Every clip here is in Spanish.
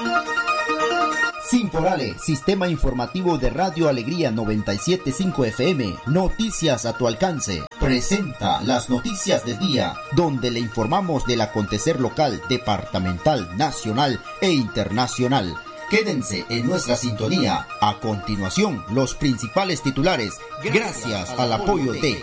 Sinforale, Sistema Informativo de Radio Alegría 97.5 FM, noticias a tu alcance. Presenta las noticias del día, donde le informamos del acontecer local, departamental, nacional e internacional. Quédense en nuestra sintonía. A continuación, los principales titulares, gracias al apoyo de...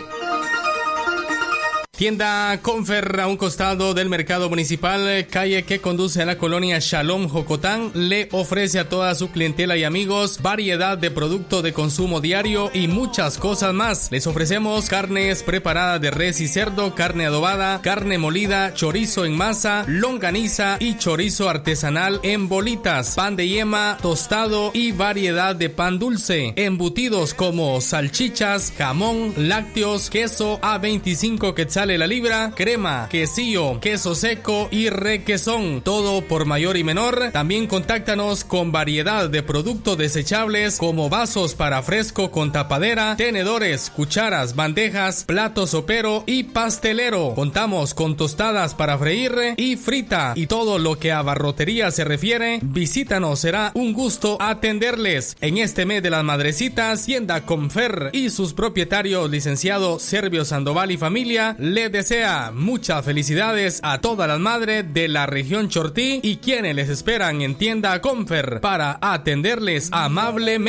Tienda Confer, a un costado del mercado municipal, calle que conduce a la colonia Shalom Jocotán, le ofrece a toda su clientela y amigos variedad de producto de consumo diario y muchas cosas más. Les ofrecemos carnes preparadas de res y cerdo, carne adobada, carne molida, chorizo en masa, longaniza y chorizo artesanal en bolitas, pan de yema, tostado y variedad de pan dulce, embutidos como salchichas, jamón, lácteos, queso a 25 quetzales la libra, crema, quesillo, queso seco y requesón, todo por mayor y menor. También contáctanos con variedad de productos desechables como vasos para fresco con tapadera, tenedores, cucharas, bandejas, platos sopero y pastelero. Contamos con tostadas para freír y frita y todo lo que a barrotería se refiere. Visítanos, será un gusto atenderles. En este mes de las madrecitas, Tienda Confer y sus propietarios, licenciado Servio Sandoval y familia, le desea muchas felicidades a todas las madres de la región Chortí y quienes les esperan en Tienda Confer para atenderles amablemente.